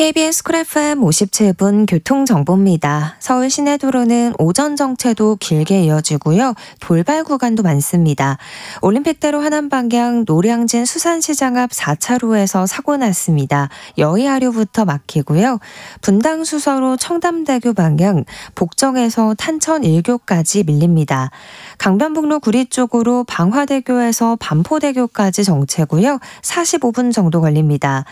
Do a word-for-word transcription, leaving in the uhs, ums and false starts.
케이비에스 쿨 에프엠 오십칠 분 교통정보입니다. 서울 시내도로는 오전 정체도 길게 이어지고요. 돌발 구간도 많습니다. 올림픽대로 하남 방향 노량진 수산시장 앞 사 차로에서 사고 났습니다. 여의하류부터 막히고요. 분당 수서로 청담대교 방향 복정에서 탄천 일 교까지 밀립니다. 강변북로 구리 쪽으로 방화대교에서 반포대교까지 정체고요. 사십오 분 정도 걸립니다.